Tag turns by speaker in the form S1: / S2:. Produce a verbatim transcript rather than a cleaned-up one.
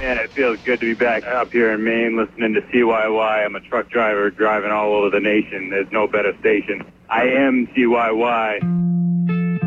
S1: Man, it feels good to be back up here in Maine listening to C Y Y. I'm a truck driver driving all over the nation. There's no better station. I am C Y Y.